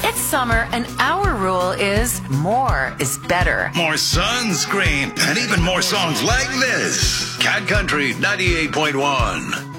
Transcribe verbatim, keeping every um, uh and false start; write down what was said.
It's summer, and our rule is more is better. More sunscreen, and even more songs like this. Cat Country ninety-eight point one.